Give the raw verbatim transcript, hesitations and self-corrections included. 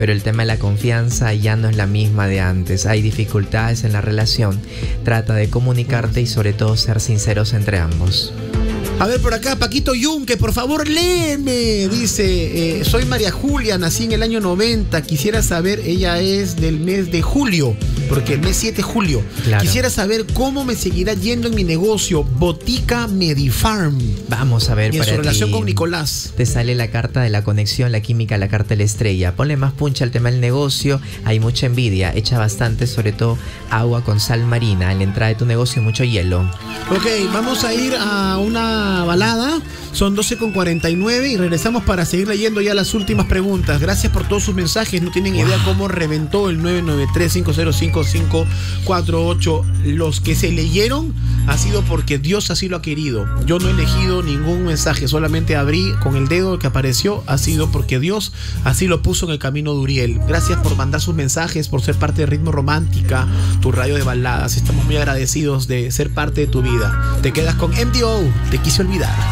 pero el tema de la confianza ya no es la misma de antes. Hay dificultades en la relación. Trata de comunicarte y sobre todo ser sinceros entre ambos. A ver, por acá, Paquito Yunque, por favor, léeme. Dice, eh, soy María Julia, nací en el año noventa. Quisiera saber, ella es del mes de julio, porque el mes siete es julio. Claro. Quisiera saber cómo me seguirá yendo en mi negocio, Botica Medifarm. Vamos a ver, y en para su relación ti, con Nicolás. Te sale la carta de la conexión, la química, la carta de la estrella. Ponle más puncha al tema del negocio. Hay mucha envidia. Echa bastante, sobre todo, agua con sal marina. En la entrada de tu negocio, mucho hielo. Ok, vamos a ir a una balada. Son doce con cuarenta y nueve y regresamos para seguir leyendo ya las últimas preguntas. Gracias por todos sus mensajes. No tienen idea cómo reventó el nueve nueve tres, cinco cero cinco, cinco cuatro ocho. Los que se leyeron ha sido porque Dios así lo ha querido. Yo no he elegido ningún mensaje, solamente abrí con el dedo que apareció. Ha sido porque Dios así lo puso en el camino de Uriel. Gracias por mandar sus mensajes, por ser parte de Ritmo Romántica, tu radio de baladas. Estamos muy agradecidos de ser parte de tu vida. Te quedas con M D O, Te quise olvidar.